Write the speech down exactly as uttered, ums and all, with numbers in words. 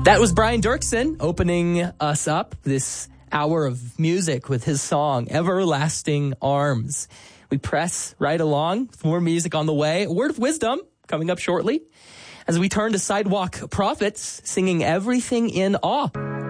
That was Brian Dirksen opening us up this hour of music with his song, Everlasting Arms. We press right along with more music on the way. A word of wisdom coming up shortly as we turn to Sidewalk Prophets singing Everything in Awe.